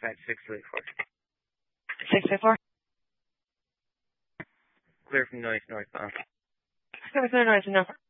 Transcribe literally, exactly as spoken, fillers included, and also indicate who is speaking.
Speaker 1: dispatch six two eight four.
Speaker 2: six two eight four?
Speaker 1: Clear from noise northbound.
Speaker 2: Clear from noise enough.